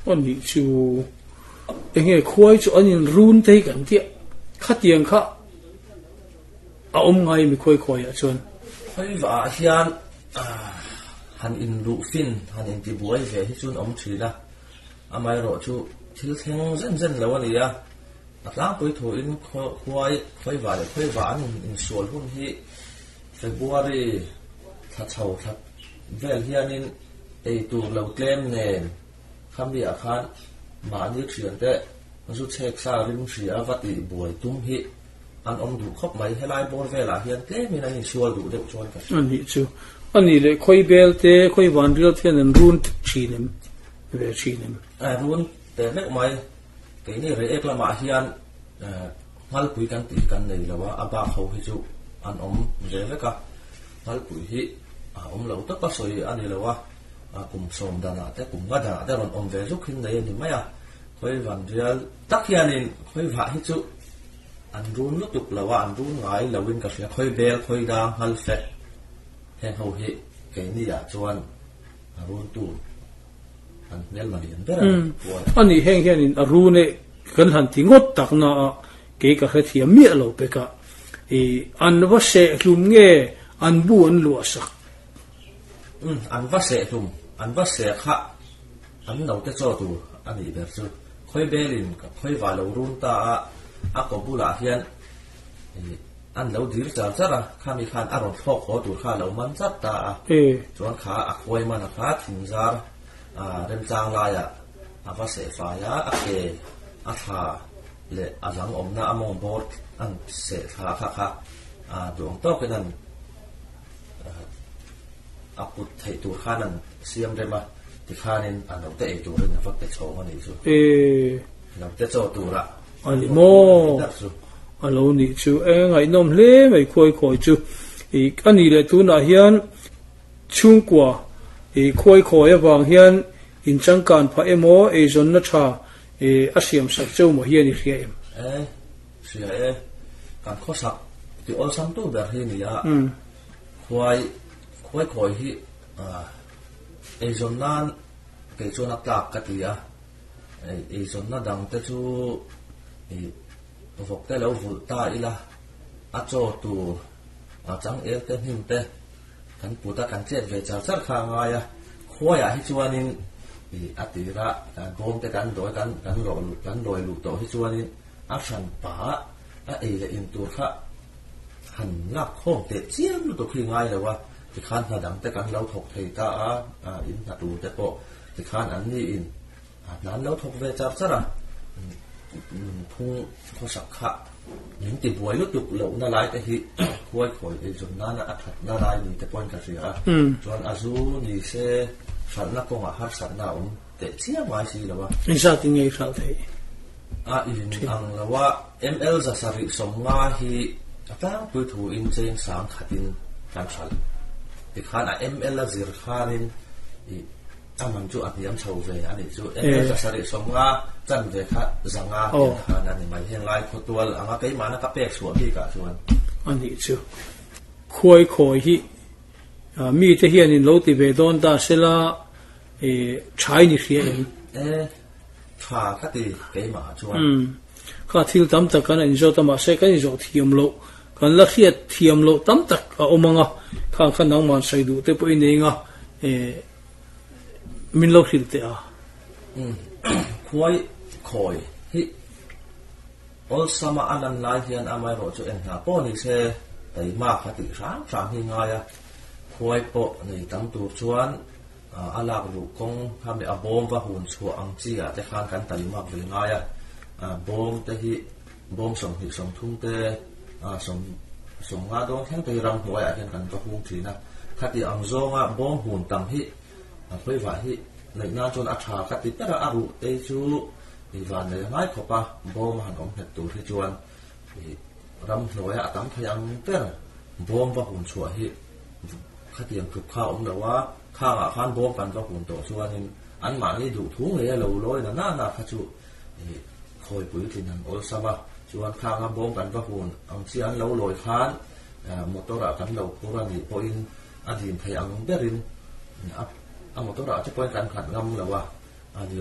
anh đi chú anh nghe khói chú anh in run thấy cái gì khát tiền khát ngay mi khói à chuan khói vả hiền han in ru fin han in ti buai ve hi chun thi la amai ro chu thil theng zen lo ani a atlang pui thu in khói vả an in sual hun hi February tha chau tha vel hian in ei tur lo tlem nen kham bi a khan ma ni thian te zu chek sa rim ria vati buai tum hi an du khop mai helai bor vela hian tlem in an sual du deuh chuan ka ani chu ani le khoi bel te khoi van ril thian an run chinem ve chinem run te mek mai ke ni re ek lama hian ngal pui kan ti kan nei lawa aba kho hi chu an je veka ngal pui hi lo ta pa soi ani lawa kum som dana te kum ga da da ron ve zu khin nei ni maya khoi van rial tak hianin khoi va hi chu an run lu tuk lawa an run ngai lawin ka sia khoi bel khoi da hal fe hen ho hi ke ni ya chuan run tu an nel ma lian bera ani heng hianin rune kan han tingot tak na ke ka khathia mi lo pe ka an va se hlum nge an bu an lu asak an va se hlum an va se kha an no te cho tu ani ber chu khoi belin ka khoi va lo run ta a ko bula hian an lo dir char chara khami khan aron thok kho tur kha lo man chat ta chuan kha a khoi man kha thim zar rem chang la ya va se fa ya a ke a tha le azang omna among bor an se kha kha dong to ke nan aput thai tur khanan siam rema ti khanin an te e tur na fak te chong ani chu na te cho tura ani mo alo ni chu ngai nom hle mai khoi chu ani le tu na hian chung kwa khoi awang hian in changkan pha emo zon na tha asiam sak chau mo hian i hria em sia kan khosak ti ol sam tu ber hi ni ya khoi hi zon nan ke chona tak ka ti ya zon na dang te chu vok te lo vul ta ila a cho tu chang te him te kan puta kan chet ve char kha nga ya khoya hi chuanin atira gom te kan doi kan loi lu to hi chuanin a san pa a le in tur kha han lak khom te chiam lu to khri ngai lawa ti khan na dang te kan lo thok thei ta in na tu te po ti khan an ni in nan lo thok ve char chara phung khosak kha ning ti buai lu tuk lo na lai te hi khoi zon na na athat na lai ni te point ka ria chuan azu ni se salna ko nga har sarna te chia mai si lawa insa ti ngei khal thei in ang lawa ml za sari somnga hi atang pu thu in cheng sang khatin kan thal ti khan ml la zir khanin aman chu atiam chho ve ani chu ml za sari somnga chan ve kha zanga khan ani mai hen lai khotwal anga kai mana ka pek suwa hi ka chuan ani chu khoi hi mi te hian in lo ti ve don ta sela chai ni hria em tha khati ke ma chuan kha thil tam tak kan in zo tama se kan zo thiam lo kan la khiat thiam lo tam tak omanga khan nang man sai du te po inenga min lo hil te khoi hi ol sama anan lai hian amai ro chu en ha po ni se tai ma khati ram hi nga ya khoi po nei tam tur chuan alak lu kong khami abom wa hun chu ang chi a te khan kan tai ma vel nga ya bom te hi bom som hi som thung te som nga dong thang te ram hoi a hian kan to hung thina khati ang zonga bom hun tam hi khoi wa hi nei na chon a tha khati tara aru te chu van le ngai khopa bom han het tur hi chuan ram hnoya atam thayang per bom wa hun chu hi khatiam thup kha lawa kha khan bom kan wa hun to chuanin an ma ni du thung le lo loi na kha chu khoi pui tin an ol sama chuan kha nga bom kan wa hun ang chi an lo loi khan motora kan lo pura ni poin adin thayang berin a motora che poin kan khat ngam lawa